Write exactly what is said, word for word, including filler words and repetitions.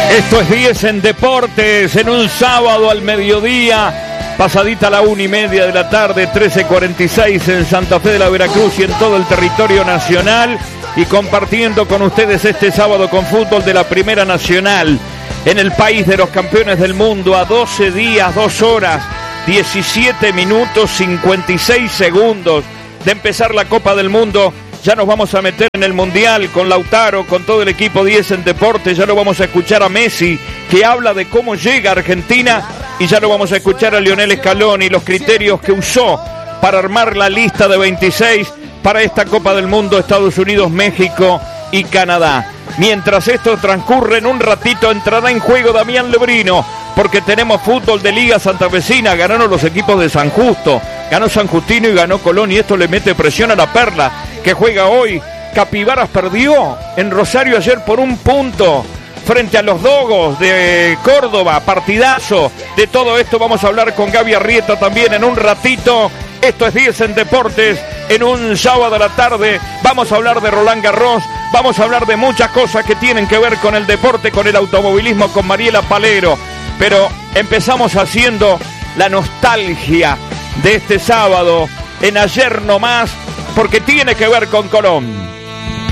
Esto es diez en Deportes, en un sábado al mediodía, pasadita la una y media de la tarde, trece cuarenta y seis en Santa Fe de la Veracruz y en todo el territorio nacional, y compartiendo con ustedes este sábado con fútbol de la Primera Nacional, en el país de los campeones del mundo, a doce días, dos horas, diecisiete minutos, cincuenta y seis segundos de empezar la Copa del Mundo. Ya nos vamos a meter en el Mundial con Lautaro, con todo el equipo diez en Deportes. Ya lo vamos a escuchar a Messi, que habla de cómo llega a Argentina. Y ya lo vamos a escuchar a Lionel Scaloni, los criterios que usó para armar la lista de veintiséis para esta Copa del Mundo, Estados Unidos, México y Canadá. Mientras esto transcurre, en un ratito entrará en juego Damián Lebrino, porque tenemos fútbol de Liga Santafesina. Ganaron los equipos de San Justo, ganó San Justino y ganó Colón, y esto le mete presión a la Perla, que juega hoy. Capibaras perdió en Rosario ayer por un punto frente a los Dogos de Córdoba. Partidazo. De todo esto vamos a hablar con Gaby Arrieta también en un ratito. Esto es diez en Deportes, en un sábado a la tarde. Vamos a hablar de Roland Garros, vamos a hablar de muchas cosas que tienen que ver con el deporte, con el automovilismo, con Mariela Palero. Pero empezamos haciendo la nostalgia de este sábado, en Ayer No Más, porque tiene que ver con Colón.